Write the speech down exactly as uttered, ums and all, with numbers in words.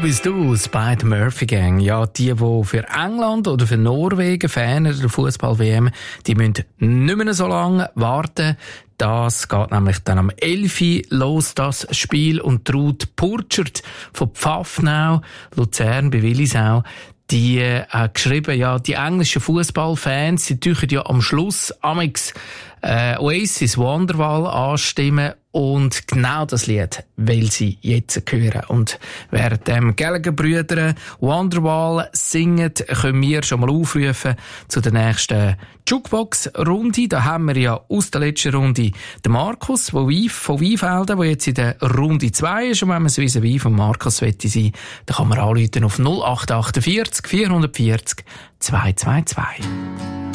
bist du, bei der Murphy Gang. Ja, die, die für England oder für Norwegen Fan der Fußball-W M, die müssen nicht mehr so lange warten. Das geht nämlich dann am elf Uhr los, das Spiel. Und Ruth Purchert von Pfaffenau, Luzern bei Willisau, die hat geschrieben, ja, die englischen Fußballfans, die tüchen ja am Schluss amix äh, Oasis Wonderwall anstimmen, und genau das Lied will sie jetzt hören. Und während dem Gallagher-Brüder Wonderwall singen, können wir schon mal aufrufen zu der nächsten Jukebox-Runde. Da haben wir ja aus der letzten Runde den Markus von Weinfelden, der jetzt in der Runde zwei ist. Und wenn man so wie von Markus sein will, dann kann man anrufen auf null acht acht vier vier vier null zwei zwei zwei.